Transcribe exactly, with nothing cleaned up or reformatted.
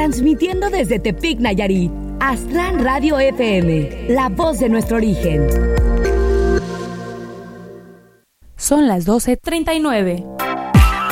transmitiendo desde Tepic, Nayarit. Aztlán Radio F M, la voz de nuestro origen. Son las doce treinta y nueve.